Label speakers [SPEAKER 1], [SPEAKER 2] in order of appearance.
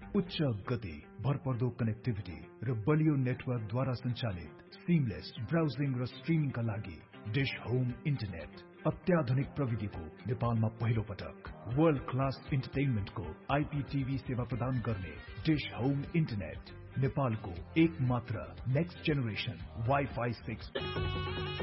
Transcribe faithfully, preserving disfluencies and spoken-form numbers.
[SPEAKER 1] उच्च गति, भरपर्दो कनेक्टिभिटी र बलियो नेटवर्कद्वारा सञ्चालित सिमलेस ब्राउजिङ र स्ट्रिमिङका लागि डिश होम इन्टरनेट। अत्याधुनिक प्रविधिको नेपालमा पहिलो पटक वर्ल्ड क्लास इन्टरटेनमेन्टको आइपीटीभी सेवा प्रदान गर्ने डिश होम इन्टरनेट नेपालको एक मात्र नेक्स्ट जेनेरेसन वाइफाई सिक्स